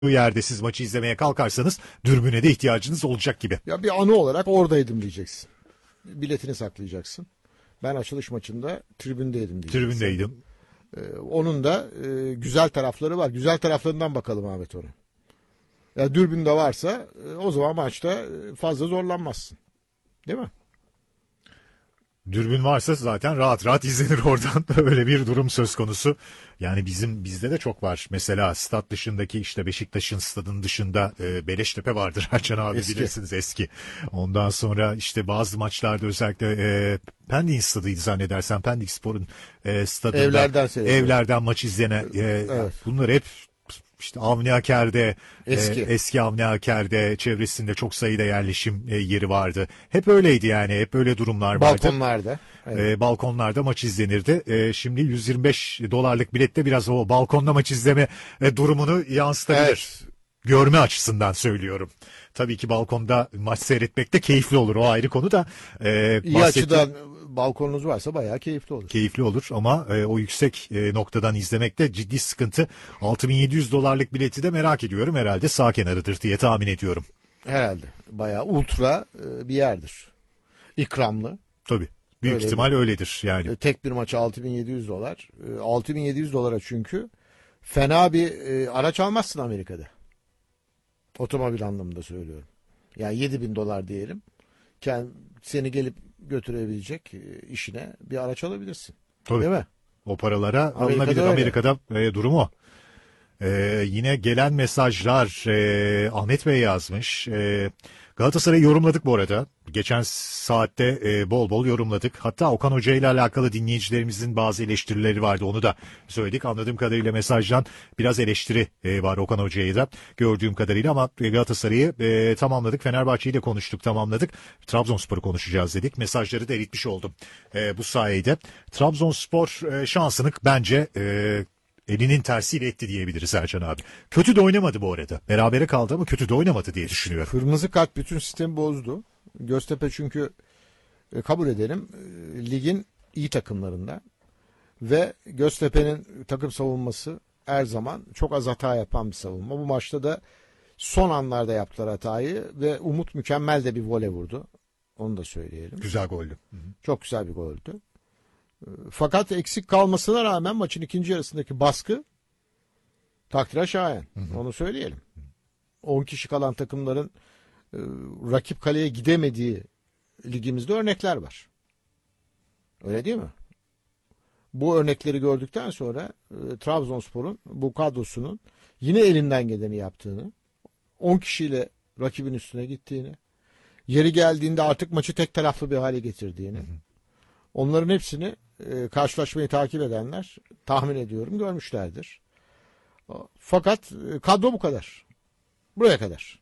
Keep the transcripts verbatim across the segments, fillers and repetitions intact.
yerde siz maçı izlemeye kalkarsanız dürbüne de ihtiyacınız olacak gibi. Ya bir anı olarak oradaydım diyeceksin. Biletini saklayacaksın. Ben açılış maçında tribündeydim diyeceksin. Tribündeydim. Ee, onun da e, güzel tarafları var. Güzel taraflarından bakalım Ahmet ona. Ya dürbünde varsa e, o zaman maçta fazla zorlanmazsın. Değil mi? Dürbün varsa zaten rahat rahat izlenir oradan. Öyle bir durum söz konusu. Yani bizim bizde de çok var. Mesela stat dışındaki işte Beşiktaş'ın stadının dışında e, Beleştepe vardır. Ercan abi Eski. bilirsiniz eski. Ondan sonra işte bazı maçlarda özellikle e, Pendik stadıydı zannedersem. Pendik Spor'un e, stadında Evlerden seyrediyor. evlerden maç izlenen e, Evet. bunlar hep İşte Avni Aker'de, Eski. e, eski Avni Aker'de çevresinde çok sayıda yerleşim e, yeri vardı. Hep öyleydi yani, hep öyle durumlar vardı. Balkonlarda. Evet. E, balkonlarda maç izlenirdi. E, şimdi yüz yirmi beş dolarlık bilette biraz o balkonda maç izleme e, durumunu yansıtabilir. Evet. Görme açısından söylüyorum. Tabii ki balkonda maç seyretmek de keyifli olur, o ayrı konu da. E, İyi bahsettiğim- açıdan balkonunuz varsa bayağı keyifli olur. Keyifli olur ama e, o yüksek e, noktadan izlemek de ciddi sıkıntı. altı bin yedi yüz dolarlık bileti de merak ediyorum, herhalde sağ kenarıdır diye tahmin ediyorum. Herhalde. Bayağı ultra e, bir yerdir. İkramlı. Tabii. Büyük Öyle ihtimal öyledir yani. E, Tek bir maça altı bin yedi yüz dolar. E, altı bin yedi yüz dolara çünkü fena bir e, araç almazsın Amerika'da. Otomobil anlamında söylüyorum. Yani yedi bin dolar diyelim. Kend, seni gelip götürebilecek e, işine bir araç alabilirsin. Tabii. Değil mi? O paralara Amerika'da alınabilir. öyle. Amerika'da e, durum o. E, yine gelen mesajlar, e, Ahmet Bey yazmış. E, Galatasaray'ı yorumladık bu arada. Geçen saatte e, bol bol yorumladık. Hatta Okan Hoca ile alakalı dinleyicilerimizin bazı eleştirileri vardı. Onu da söyledik. Anladığım kadarıyla mesajdan biraz eleştiri e, var Okan Hoca'yı da gördüğüm kadarıyla, ama Galatasaray'ı e, tamamladık. Fenerbahçe'yi de konuştuk, tamamladık. Trabzonspor'u konuşacağız dedik. Mesajları da eritmiş oldum e, bu sayede. Trabzonspor e, şansını bence e, elinin tersiyle etti diyebiliriz Ercan abi. Kötü de oynamadı bu arada. Berabere kaldı ama kötü de oynamadı diye düşünüyorum. Kırmızı kart bütün sistemi bozdu. Göztepe çünkü e, kabul edelim e, ligin iyi takımlarında ve Göztepe'nin takım savunması her zaman çok az hata yapan bir savunma. Bu maçta da son anlarda yaptılar hatayı ve Umut mükemmel de bir voley vurdu. Onu da söyleyelim. Güzel goldü. Hı hı. Çok güzel bir goldü. E, Fakat eksik kalmasına rağmen maçın ikinci yarısındaki baskı takdire şayan. Hı hı. Onu söyleyelim. on kişi kalan takımların e, rakip kaleye gidemediği ligimizde örnekler var. Öyle değil mi? Bu örnekleri gördükten sonra e, Trabzonspor'un bu kadrosunun yine elinden geleni yaptığını, on kişiyle rakibin üstüne gittiğini, yeri geldiğinde artık maçı tek taraflı bir hale getirdiğini, hı hı. onların hepsini e, karşılaşmayı takip edenler tahmin ediyorum görmüşlerdir. Fakat e, kadro bu kadar. Buraya kadar.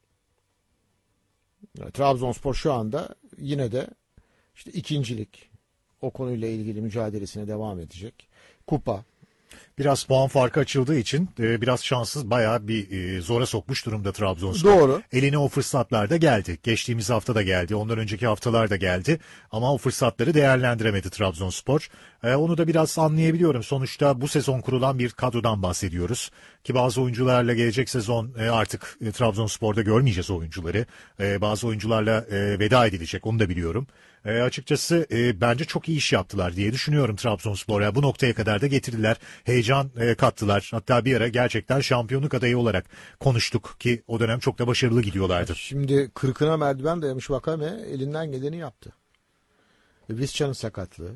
Yani Trabzonspor şu anda yine de işte ikincilik, o konuyla ilgili mücadelesine devam edecek. Kupa. Biraz puan farkı açıldığı için e, biraz şanssız, bayağı bir e, zora sokmuş durumda Trabzonspor. Doğru. Eline o fırsatlar da geldi. Geçtiğimiz hafta da geldi. Ondan önceki haftalar da geldi. Ama o fırsatları değerlendiremedi Trabzonspor. E, onu da biraz anlayabiliyorum. Sonuçta bu sezon kurulan bir kadrodan bahsediyoruz. Ki bazı oyuncularla gelecek sezon e, artık e, Trabzonspor'da görmeyeceğiz o oyuncuları. E, bazı oyuncularla e, veda edilecek, onu da biliyorum. E, açıkçası e, bence çok iyi iş yaptılar diye düşünüyorum Trabzonspor'a. Bu noktaya kadar da getirdiler. Heyecan e, kattılar. Hatta bir ara gerçekten şampiyonluk adayı olarak konuştuk ki o dönem çok da başarılı gidiyorlardı. Şimdi kırkına merdiven dayamış Vakame elinden geleni yaptı. Visca'nın sakatlığı.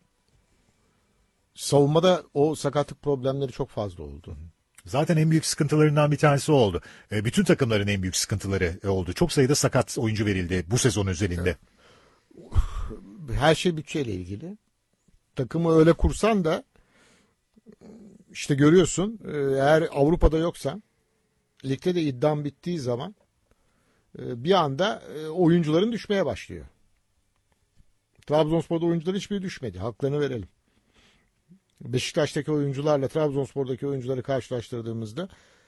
Savunmada o sakatlık problemleri çok fazla oldu. Zaten en büyük sıkıntılarından bir tanesi o oldu. E, bütün takımların en büyük sıkıntıları e, oldu. Çok sayıda sakat oyuncu verildi bu sezon özelinde. Her şey bütçeyle ilgili. Takımı öyle kursan da işte görüyorsun, eğer Avrupa'da yoksan, ligde de iddian bittiği zaman bir anda oyuncuların düşmeye başlıyor. Trabzonspor'da oyuncuların hiçbiri düşmedi. Haklarını verelim. Beşiktaş'taki oyuncularla Trabzonspor'daki oyuncuları karşılaştırdığımızda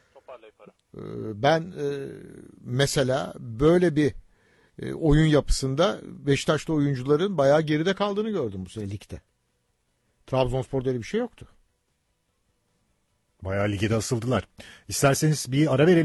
ben mesela böyle bir oyun yapısında Beşiktaş'ta oyuncuların bayağı geride kaldığını gördüm bu sene ligde. Trabzonspor'da öyle bir şey yoktu. Bayağı ligde asıldılar. İsterseniz bir ara verelim.